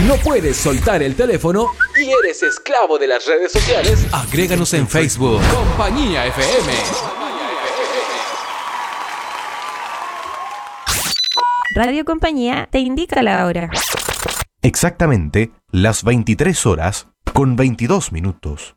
¿No puedes soltar el teléfono y eres esclavo de las redes sociales? Agréganos en Facebook. Compañía FM. Radio Compañía te indica la hora. Exactamente las 23 horas con 22 minutos.